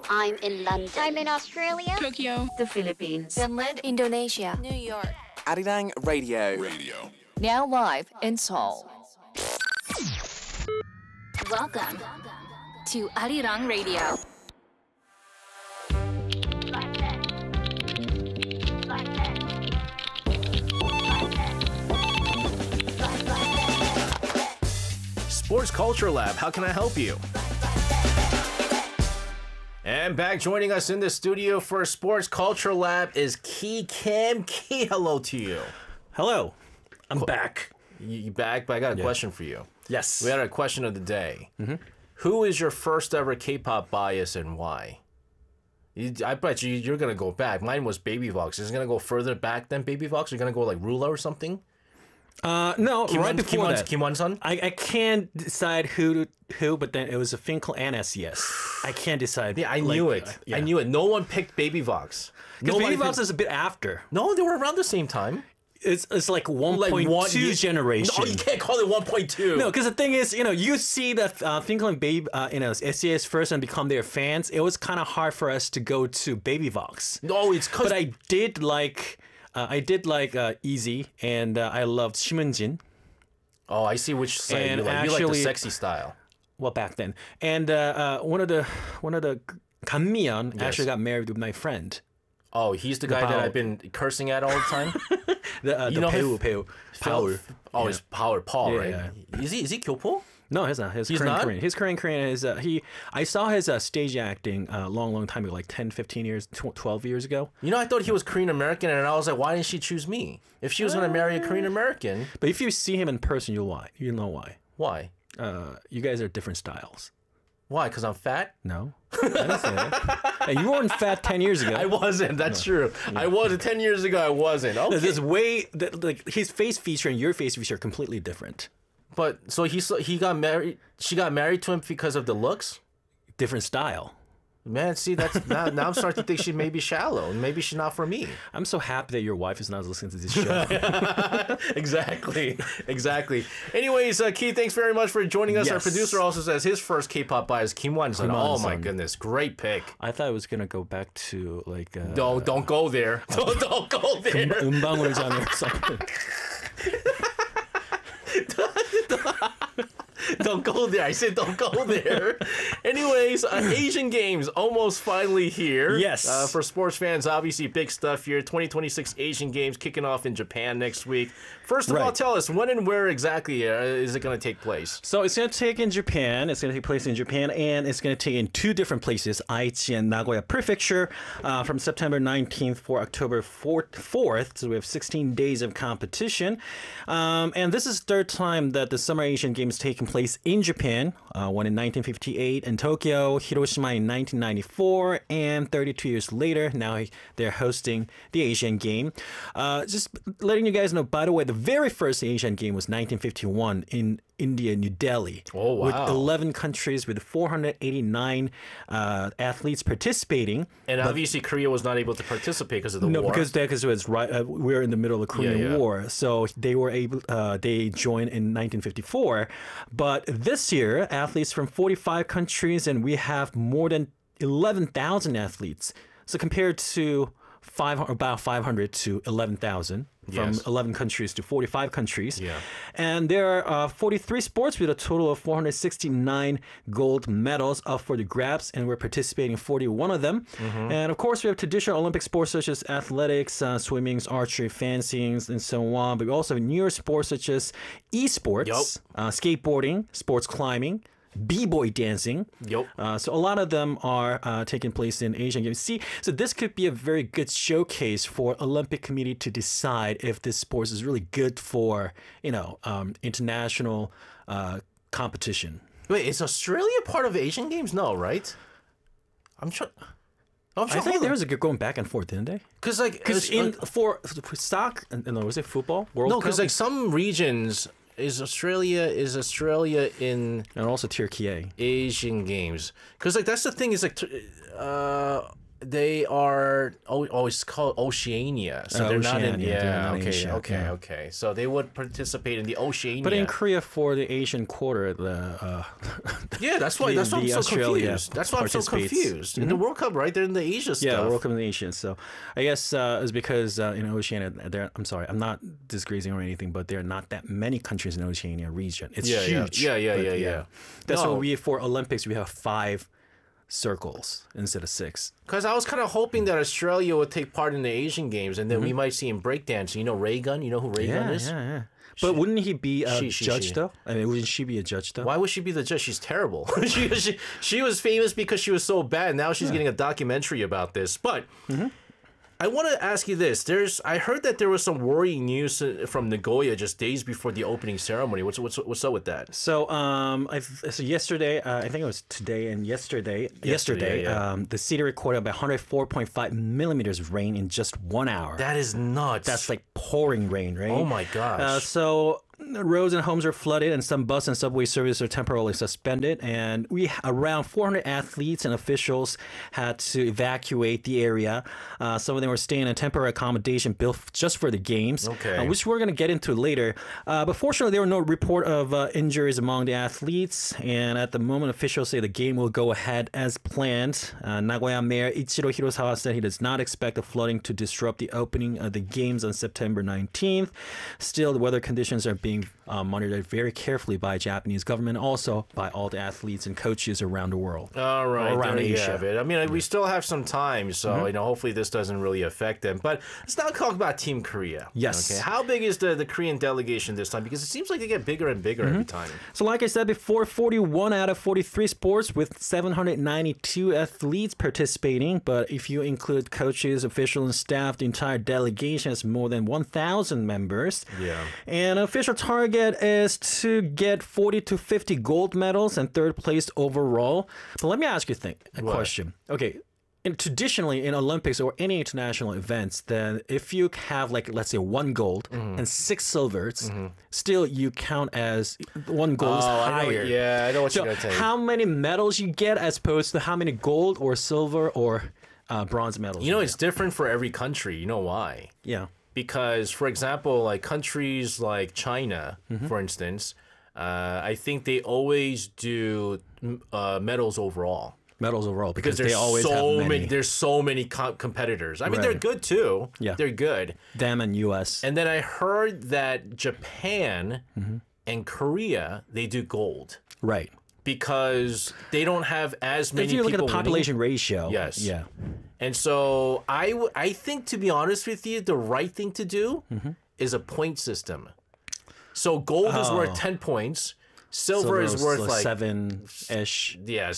I'm in London. I'm in Australia. Tokyo, the Philippines, Finland, Indonesia, New York. Arirang Radio. now live in Seoul. Welcome to Arirang Radio. Sports Culture Lab, how can I help you? And back joining us in the studio for Sports Culture Lab is Ki Kim. Ki, hello to you. Hello. I'm back. You back? But I got a question for you. Yes. We had a question of the day. Who is your first ever K-pop bias and why? I bet you're going to go back. Mine was Baby Vox. Is it going to go further back than Baby Vox? You're going to go like Rula or something? No, right before that. Kim Won-sun? I can't decide who, but then it was a Finkel and SES. I can't decide. Yeah, I knew it. Yeah. I knew it. No one picked Baby Vox. Because Baby Vox is a bit after. No, they were around the same time. It's like 1.2 generation. No, you can't call it 1.2. No, because the thing is, you see that Finkel and Baby, SES first and become their fans. It was kind of hard for us to go to Baby Vox. No, it's because... But I did like Easy, and I loved Shimunjin. Oh, I see which side And you like. You like the actually- sexy style. Well, back then, and one of the Ganmiyeon actually got married with my friend. Oh, he's the guy that Bao. I've been cursing at all the time? The know Peu Power. Oh, it's Power Paul, Yeah, right? yeah. Is he Kyopo? No, he's not. He's not? Korean. His Korean is I saw his stage acting a long time ago, like 10, 15 years, 12 years ago. You know, I thought he was Korean American, and I was like, why didn't she choose me? If she was going to marry a Korean American, But if you see him in person, you'll know why. why? You guys are different styles. Why? Because I'm fat? No, I didn't say that. Hey, you weren't fat 10 years ago. I wasn't. That's true. I wasn't. 10 years ago, I wasn't. Okay. There's like his face feature and your face feature are completely different. But so he got married. She got married to him because of the looks. Different style. Man, see, that's now I'm starting to think she may be shallow. Maybe she's not for me. I'm so happy that your wife is not listening to this show. Exactly. Anyways, Keith, thanks very much for joining us. Yes. Our producer also says his first K-pop buy is Kim Won-sun. Kim Oh Won-sun. my goodness, great pick. I thought I was gonna go back to like Don't go there. Don't go there. 음방울 자매 or something. Don't go there. I said don't go there. Anyways, Asian Games almost finally here. Yes. For sports fans, obviously big stuff here. 2026 Asian Games kicking off in Japan next week. First of all, Right. tell us when and where exactly is it going to take place? So it's going to take in Japan. It's going to take place in Japan, and it's going to take in two different places, Aichi and Nagoya Prefecture, from September 19th for October 4th. So we have 16 days of competition. And this is the third time that the Summer Asian Games taking place in Japan. One in 1958 in Tokyo, Hiroshima in 1994, and 32 years later, now they're hosting the Asian Game. Just letting you guys know, by the way, the very first Asian Game was 1951 in India, New Delhi. Oh, wow. With 11 countries, with 489 athletes participating. And obviously Korea was not able to participate because of the war. No, because it was right. We were in the middle of the Korean Yeah. War, so they were able. They joined in 1954. But this year, athletes from 45 countries, and we have more than 11,000 athletes. So compared to about 500 to 11,000. From Yes. 11 countries to 45 countries. Yeah. And there are 43 sports with a total of 469 gold medals up for the grabs, and we're participating in 41 of them. Mm-hmm. And of course, we have traditional Olympic sports such as athletics, swimming, archery, fencing, and so on. But we also have newer sports such as esports, skateboarding, sports climbing, b-boy dancing. Yep. So a lot of them are taking place in Asian Games. See, so this could be a very good showcase for Olympic committee to decide if this sport is really good for, international competition. Wait, is Australia part of Asian Games? No, right? I'm sure. I think there was a good going back and forth, didn't they? Because for soccer, no, was it football? World no, because Cup? like some regions is Australia in And also Turkey. Asian Games, because like that's the thing is like They are always called Oceania, so they're not in. Oceania, they're not Okay, Asia, okay, yeah. okay. So they would participate in the Oceania. But in Korea for the Asian quarter, yeah, that's why. the- That's why I'm the so Australia confused. That's why I'm so participates. confused. In the World Cup, right? They're in the Asia stuff. yeah, World Cup Nations. So I guess it's because in Oceania, I'm sorry, I'm not disgracing or anything, but there are not that many countries in Oceania region. It's Yeah, yeah. huge. Yeah, yeah, but yeah, yeah. That's No. why we for Olympics we have 5 circles instead of 6. Because I was kind of hoping that Australia would take part in the Asian Games, and then we might see him breakdance. You know Ray Gun? You know who Ray Gun is? Yeah. But wouldn't he be a she. judge though? I mean, wouldn't she be a judge though? Why would she be the judge? She's terrible. she was famous because she was so bad. Now she's getting a documentary about this. But I want to ask you this. I heard that there was some worrying news from Nagoya just days before the opening ceremony. What's up with that? So, so yesterday, I think it was today and yesterday, yeah. the city recorded about 104.5 millimeters of rain in just 1 hour. That is nuts. That's like pouring rain, right? Oh my gosh. So roads and homes are flooded, and some bus and subway services are temporarily suspended. And around 400 athletes and officials had to evacuate the area. Some of them were staying in temporary accommodation built just for the games, Okay. which we're going to get into later. But fortunately, there were no report of injuries among the athletes. And at the moment, officials say the game will go ahead as planned. Nagoya Mayor Ichiro Hirosawa said he does not expect the flooding to disrupt the opening of the games on September 19th. Still, the weather conditions are being monitored very carefully by Japanese government, also by all the athletes and coaches around the world. All right, around there you Asia. have it. I mean, we still have some time, so hopefully this doesn't really affect them. But let's now talk about Team Korea. Yes. Okay. How big is the Korean delegation this time? Because it seems like they get bigger and bigger every time. So like I said before, 41 out of 43 sports with 792 athletes participating. But if you include coaches, officials, and staff, the entire delegation has more than 1,000 members. Yeah. And official target is to get 40 to 50 gold medals and third place overall. But let me ask you a question. Okay. Traditionally in Olympics or any international events, then if you have let's say 1 gold and 6 silvers, still you count as 1 gold is higher. I know what So you're gonna tell. how many medals you get as opposed to how many gold or silver or bronze medals? You know, it's different for every country. You know why? Yeah. Because, for example, like countries like China, for instance, I think they always do medals overall. Medals overall because There's they always so have many. There's so many competitors. I mean, they're Right. good too. Yeah. They're good. Them and U.S. And then I heard that Japan and Korea, they do gold Right. because they don't have as many If you people look at the winning. population ratio. Yes. Yeah. And so I think, to be honest with you, the right thing to do is a point system. So gold is worth 10 points. Silver is worth like 7-ish.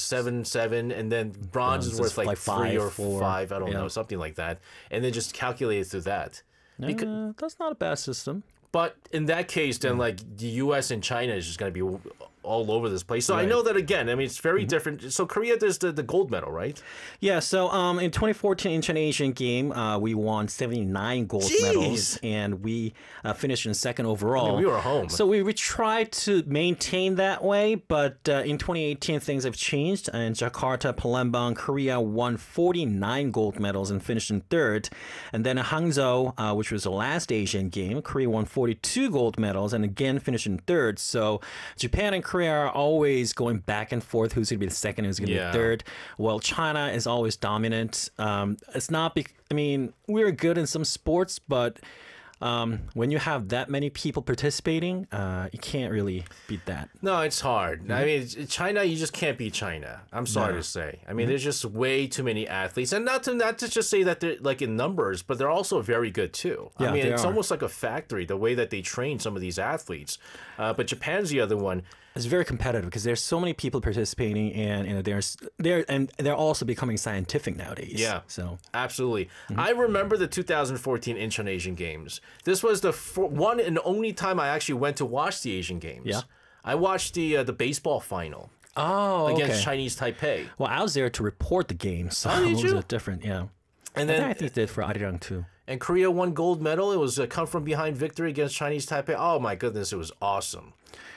7, and then bronze is worth like 3 or 4. 5. I don't Yeah. know, something like that. And then just calculate it through that. That's not a bad system. But in that case, then like the U.S. and China is just going to be all over this place. So I know that again. I mean, it's very different. So Korea, there's the gold medal, right? Yeah, so in 2014 Incheon Asian Game, we won 79 gold medals, and we finished in second overall. I mean, we were home. So we tried to maintain that way, but in 2018 things have changed. In Jakarta, Palembang, Korea won 49 gold medals and finished in third. And then in Hangzhou, which was the last Asian Game, Korea won 42 gold medals and again finished in third. So Japan and Korea are always going back and forth. Who's going to be the second? Who's going to be third? Well, China is always dominant. It's not. I mean, we're good in some sports, but when you have that many people participating, you can't really beat that. No, it's hard. I mean, China, you just can't beat China. I'm sorry to say. I mean, there's just way too many athletes, and not to just say that they're like in numbers, but they're also very good too. Yeah, I mean, they it's are. almost like a factory the way that they train some of these athletes. But Japan's the other one. It's very competitive because there's so many people participating, and they're also becoming scientific nowadays. Yeah. So Absolutely. I remember the 2014 Incheon Asian Games. This was the one and only time I actually went to watch the Asian Games. Yeah. I watched the baseball final against Chinese Taipei. Well, I was there to report the game, so Oh, did it was you? a different. Yeah. And I then think they did for Arirang too. and Korea won gold medal. It was a come from behind victory against Chinese Taipei. Oh my goodness, it was awesome.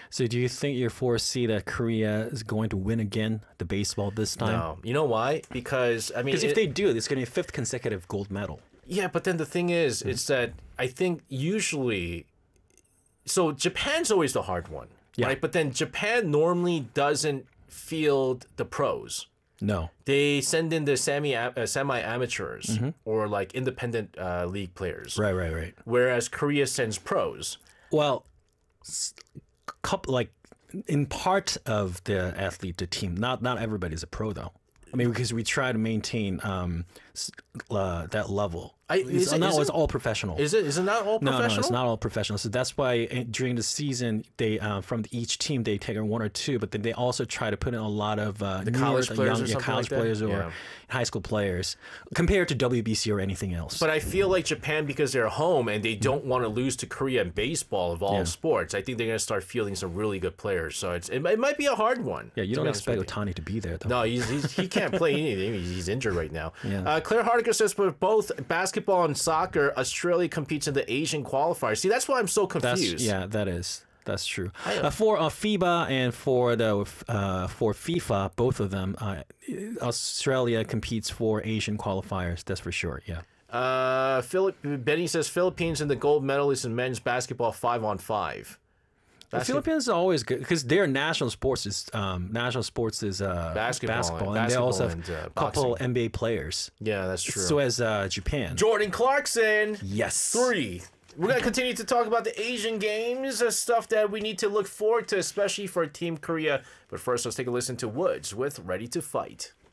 So do you think you foresee that Korea is going to win again the baseball this time? No, you know why? Because I mean, Because if they do, it's going to be a 5th consecutive gold medal. yeah, but then the thing is, it's that I think usually, so Japan's always the hard one, Yeah. right? But then Japan normally doesn't field the pros. No. They send in the semi-amateurs or like independent league players, Right. whereas Korea sends pros. Well, couple like in part of the athlete, the team. Not everybody's a pro though. I mean, because we try to maintain that level. It's all professional. Is it not all professional? No, it's not all professional. So that's why during the season, they from each team they take one or two, but then they also try to put in a lot of college players or something college like that? players or Yeah. high school players compared to WBC or anything else. But I feel like Japan, because they're home and they don't want to lose to Korea in baseball of all sports, I think they're going to start fielding some really good players. So it might be a hard one. yeah, you to don't be honest expect with you. Otani to be there though. No, he can't play anything. He's injured right now. Yeah. Claire Hardiker says for both basketball and soccer, Australia competes in the Asian qualifiers. See, that's why I'm so confused. That's true. For FIBA and for FIFA, both of them, Australia competes for Asian qualifiers. That's for sure. Yeah. Benny says Philippines and the gold medalists in men's basketball 5-on-5. The Philippines are always good because their national sports is basketball, and they also have a couple NBA players. Yeah, that's true. So as Japan. Jordan Clarkson. Yes. 3. We're going to continue to talk about the Asian games, stuff that we need to look forward to, especially for Team Korea. But first, let's take a listen to Woods with Ready to Fight.